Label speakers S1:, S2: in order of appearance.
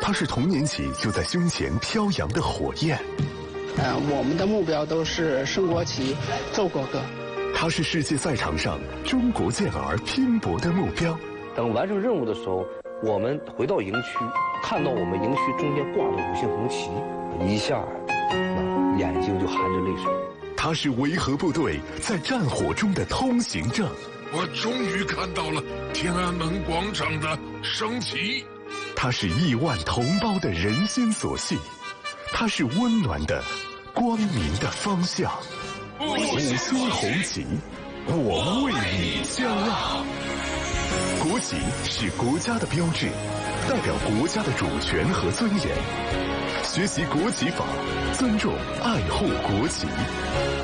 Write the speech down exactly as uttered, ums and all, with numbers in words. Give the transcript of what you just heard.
S1: 它是童年起就在胸前飘扬的火焰。
S2: 呃，我们的目标都是升国旗、奏国歌。
S1: 它是世界赛场上中国健儿拼搏的目标。
S3: 等完成任务的时候，我们回到营区，看到我们营区中间挂着五星红旗，一下，那眼睛就含着泪水。
S1: 它是维和部队在战火中的通行证。
S4: 我终于看到了天安门广场的升旗。
S1: 它是亿万同胞的人心所系，它是温暖的、光明的方向。五星红旗，我为你骄傲。国旗是国家的标志，代表国家的主权和尊严。学习国旗法，尊重、爱护国旗。